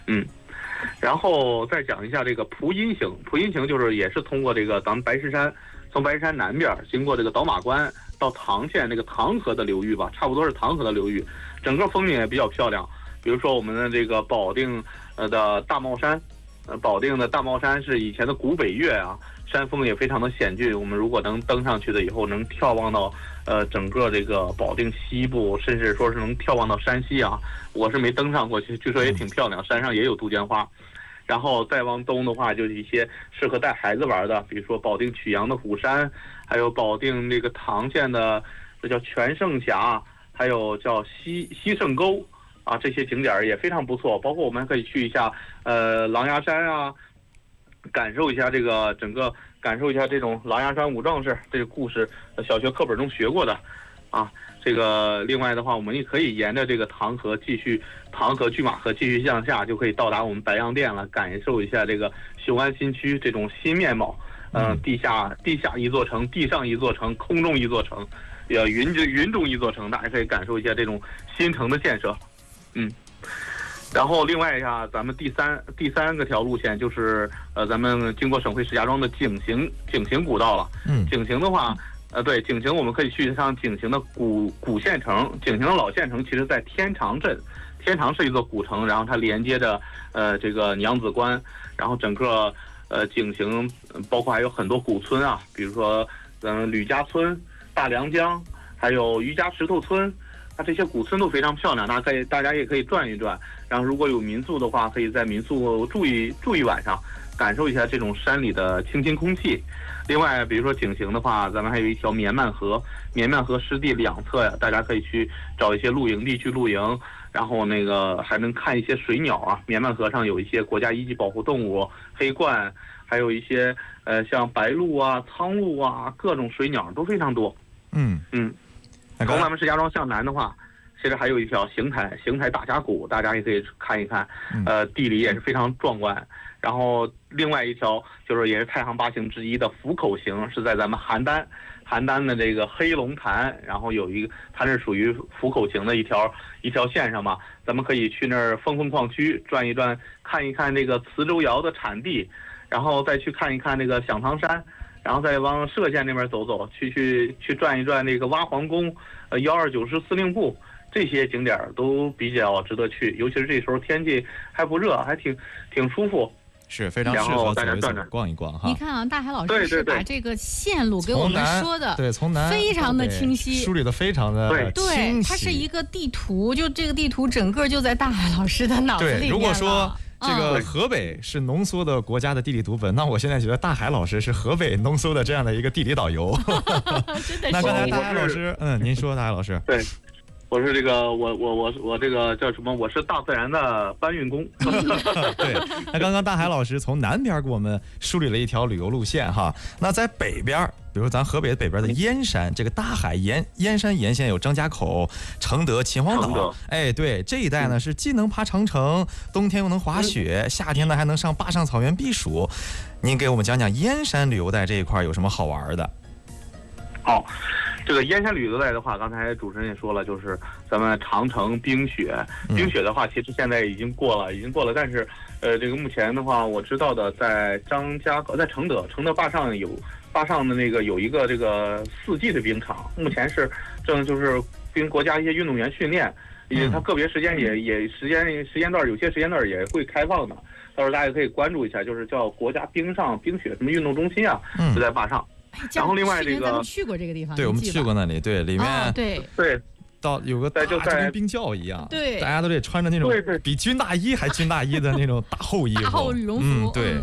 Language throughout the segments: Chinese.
嗯。然后再讲一下这个蒲阴行，蒲阴行就是也是通过这个咱们白石山，从白石山南边经过这个倒马关到唐县那个唐河的流域吧，差不多是唐河的流域，整个风景也比较漂亮。比如说我们的这个保定的大帽山，保定的大帽山是以前的古北岳啊，山峰也非常的险峻。我们如果能登上去的以后，能眺望到整个这个保定西部，甚至说是能眺望到山西啊。我是没登上过去，据说也挺漂亮，山上也有杜鹃花。然后再往东的话，就是一些适合带孩子玩的，比如说保定曲阳的虎山，还有保定那个唐县的这叫全胜峡，还有叫西胜沟啊，这些景点也非常不错。包括我们可以去一下狼牙山啊，感受一下这个感受一下这种狼牙山五壮士这个故事，小学课本中学过的啊。这个另外的话，我们也可以沿着这个唐河拒马河继续向下，就可以到达我们白洋淀了，感受一下这个雄安新区这种新面貌。地下一座城，地上一座城，空中一座城，云中一座城，大家可以感受一下这种新城的建设。然后另外一下，咱们第三个条路线就是咱们经过省会石家庄的景行古道了。景行的话。对，景行我们可以去上景行的古县城，景行的老县城其实在天长镇，天长是一座古城，然后它连接着这个娘子关，然后整个景行包括还有很多古村啊，比如说吕家村、大良江，还有余家石头村，这些古村都非常漂亮，大家也可以转一转。然后如果有民宿的话，可以在民宿住一晚上，感受一下这种山里的清新空气。另外，比如说景行的话，咱们还有一条绵漫河，绵漫河湿地两侧呀，大家可以去找一些露营地去露营，然后那个还能看一些水鸟啊。绵漫河上有一些国家一级保护动物黑鹳，还有一些像白鹭啊、苍鹭啊，各种水鸟都非常多。从咱们石家庄向南的话，其实还有一条邢台大峡谷，大家也可以看一看，地理也是非常壮观。然后另外一条就是也是太行8行之一的府口行，是在咱们邯郸的这个黑龙潭，然后有一个它是属于府口行的一条线上嘛，咱们可以去那儿风矿区转一转，看一看这个磁州窑的产地，然后再去看一看那个响堂山，然后再往歙县那边走走，去转一转那个挖皇宫，129师司令部。这些景点都比较值得去，尤其是这时候天气还不热，还挺舒服， 是非常适合走一走、逛一逛哈。 你看啊，大海老师是把这个线路给我们说的， 对，从南非常的清晰， 梳理的非常的对，它是一个地图，就这个地图整个就在大海老师的脑子里面了。 对，如果说这个河北是浓缩的国家的地理读本，那我现在觉得大海老师是河北浓缩的这样的一个地理导游。 真的是。 那刚才大海老师，您说，大海老师。 对。我是这个我这个叫什么？我是大自然的搬运工。 对，那刚刚大海老师从南边给我们梳理了一条旅游路线哈。那在北边，比如咱河北北边的燕山，这个大海燕山沿线有张家口、承德、秦皇岛。哎，对，这一带呢是既能爬长城，冬天又能滑雪，夏天呢还能上坝上草原避暑。您给我们讲讲燕山旅游带这一块有什么好玩的？ 好。这个燕山旅游带的话，刚才主持人也说了，就是咱们长城冰雪的话，其实现在已经过了，但是这个目前的话，我知道的在在承德坝上的那个有一个这个4季的冰场，目前是就是跟国家一些运动员训练，它个别时间时间段有些时间段也会开放的，到时候大家可以关注一下，就是叫国家冰雪什么运动中心啊，就在坝上。然后另外这个咱们去过这个地方， 对，我们去过那里，对，里面对， 到有个大就跟冰窖一样， 对， 大家都得穿着那种比军大衣还军大衣的那种大厚衣服， 大厚羽绒服， 对。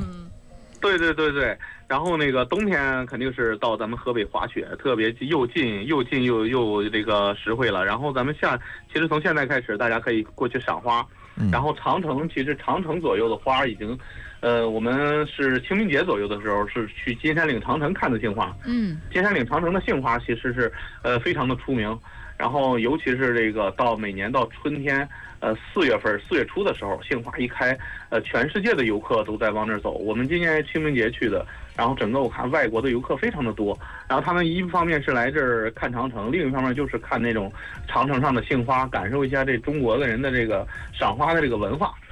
然后那个冬天肯定是到咱们河北滑雪，特别又近又这个实惠了。然后咱们其实从现在开始，大家可以过去赏花。然后长城左右的花已经。我们是清明节左右的时候是去金山岭长城看的杏花。金山岭长城的杏花其实是非常的出名。然后尤其是这个每年到春天，4月初的时候，杏花一开，全世界的游客都在往那儿走。我们今年清明节去的，然后整个我看外国的游客非常的多。然后他们一方面是来这儿看长城，另一方面就是看那种长城上的杏花，感受一下这中国的人的这个赏花的这个文化。